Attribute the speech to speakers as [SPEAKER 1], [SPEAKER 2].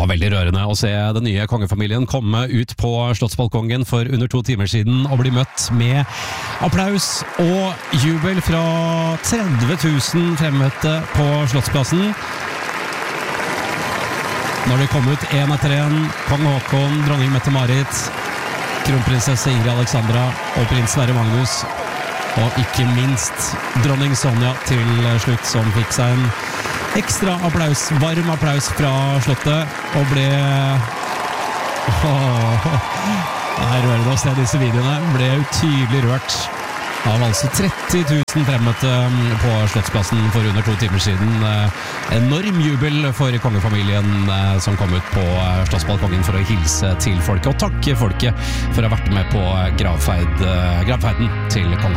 [SPEAKER 1] var veldig rørende å se den nye kongefamilien komme ut på slottsbalkongen for under 2 timer siden og bli møtt med applaus og jubel fra 30 000 fremmøtte på Slottsplassen. Når de kom ut en etter en, kong Håkon, dronning Mette-Marit, kronprinsesse Ingrid Alexandra og prins Sverre Magnus, og ikke minst dronning Sonja til slutt, som fikk seg en ekstra applaus, varm applaus fra slottet, og ble jeg rører å se disse videoene, ble utydelig rørt av altså 30 000 fremmøtte på Slottsplassen for under 2 timer siden. Enorm jubel for kongefamilien som kom ut på slottsbalkongen for å hilse til folket, og takke folket for å ha vært med på gravferden til kong